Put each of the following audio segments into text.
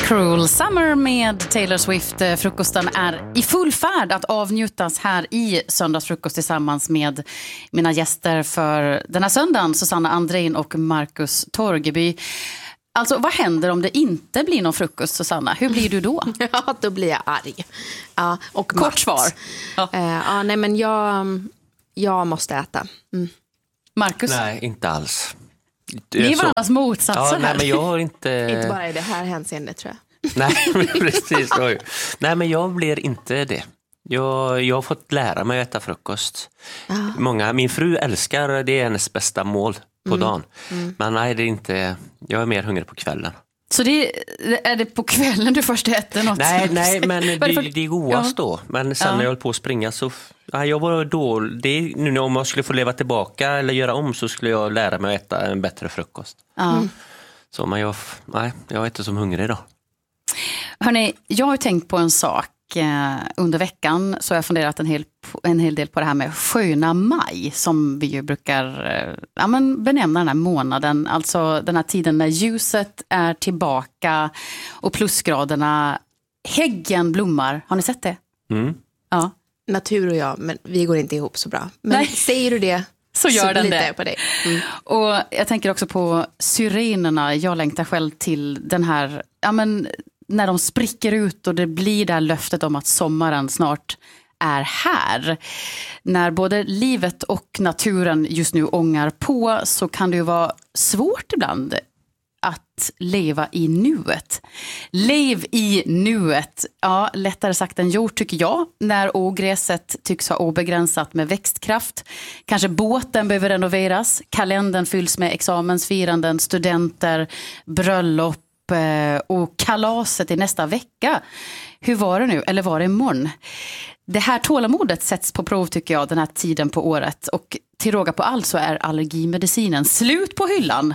Cruel Summer med Taylor Swift. Frukosten är i full färd att avnjutas här i Söndagsfrukost tillsammans med mina gäster för den här söndagen, Susanna Andrén och Marcus Torgeby. Alltså, vad händer om det inte blir någon frukost, Susanna? Hur blir du då? Ja, då blir jag arg. Ja, och kort svar. Ja. Nej, men jag måste äta. Marcus? Nej, inte alls. Ni är varandras motsatser här. Nej, men jag har inte... Inte bara i det här hänseendet, tror jag. Nej, precis. Oj. Nej, men jag blir inte det. Jag har fått lära mig att äta frukost. Min fru älskar, det är hennes bästa mål på dagen. Men nej, det är inte... Jag är mer hungrig på kvällen. Så är det på kvällen du först äter något? Nej, men det är godast då. Men sen när jag höll på att springa så... jag var dålig. Nu om jag skulle få leva tillbaka eller göra om så skulle jag lära mig att äta en bättre frukost. Så men jag är inte så hungrig idag. Hörrni, jag har tänkt på en sak under veckan, så jag har funderat en hel del på det här med sköna maj, som vi ju brukar benämna den här månaden, alltså den här tiden när ljuset är tillbaka och plusgraderna, häggen blommar. Har ni sett det? Ja. Natur och jag, men vi går inte ihop så bra. Men säger du det så gör den det. På dig. Och jag tänker också på syrenerna. Jag längtar själv till den här, när de spricker ut och det blir det här löftet om att sommaren snart är här. När både livet och naturen just nu ångar på, så kan det ju vara svårt ibland att leva i nuet. Lev i nuet. Ja, lättare sagt än gjort tycker jag. När ogräset tycks ha obegränsat med växtkraft. Kanske båten behöver renoveras. Kalendern fylls med examensfiranden, studenter, bröllop och kalaset i nästa vecka. Hur var det nu? Eller var det imorgon? Det här tålamodet sätts på prov tycker jag den här tiden på året. Och till råga på allt så är allergimedicinen slut på hyllan.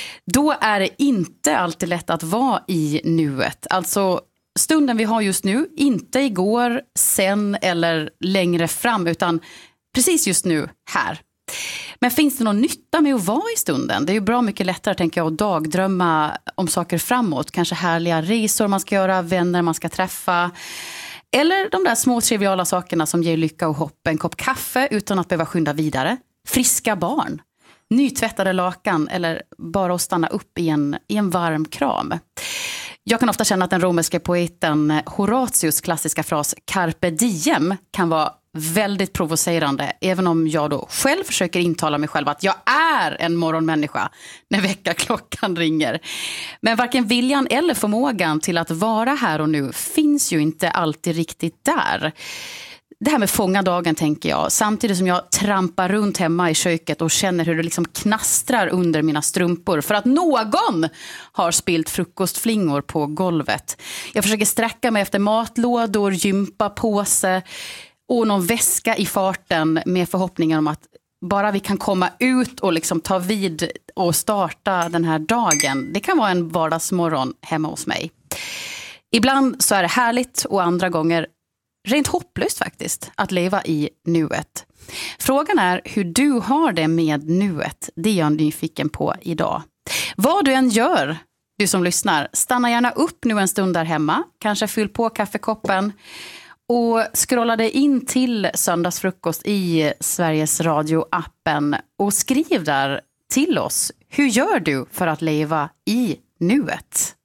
Då är det inte alltid lätt att vara i nuet. Alltså stunden vi har just nu, inte igår, sen eller längre fram, utan precis just nu, här. Men finns det någon nytta med att vara i stunden? Det är ju bra mycket lättare, tänker jag, att dagdrömma om saker framåt. Kanske härliga resor man ska göra, vänner man ska träffa. Eller de där små triviala sakerna som ger lycka och hopp. En kopp kaffe utan att behöva skynda vidare. Friska barn. Nytvättade lakan eller bara att stanna upp i en varm kram. Jag kan ofta känna att den romerska poeten Horatius klassiska fras Carpe diem kan vara väldigt provocerande, även om jag då själv försöker intala mig själv att jag är en morgonmänniska när väckarklockan ringer. Men varken viljan eller förmågan till att vara här och nu finns ju inte alltid riktigt där. Det här med fånga dagen, tänker jag, samtidigt som jag trampar runt hemma i köket och känner hur det liksom knastrar under mina strumpor för att någon har spilt frukostflingor på golvet. Jag försöker sträcka mig efter matlådor, gympapåse och någon väska i farten med förhoppningen om att bara vi kan komma ut och liksom ta vid och starta den här dagen. Det kan vara en vardagsmorgon hemma hos mig. Ibland så är det härligt och andra gånger rent hopplöst faktiskt att leva i nuet. Frågan är hur du har det med nuet. Det är jag nyfiken på idag. Vad du än gör, du som lyssnar, stanna gärna upp nu en stund där hemma. Kanske fyll på kaffekoppen och scrolla dig in till Söndagsfrukost i Sveriges Radio-appen och skriv där till oss. Hur gör du för att leva i nuet?